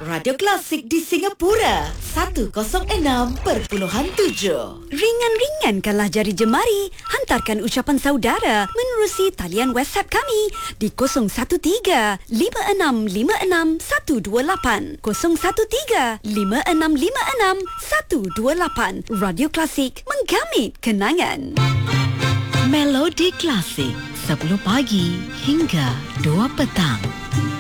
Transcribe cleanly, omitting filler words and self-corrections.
Radio Klasik di Singapura 106.7. Ringan-ringankanlah jari jemari. Hantarkan ucapan saudara menerusi talian WhatsApp kami di 013-5656-128. 013-5656-128. Radio Klasik, menggamit kenangan. Melodi Klasik, 10 pagi hingga 2 petang.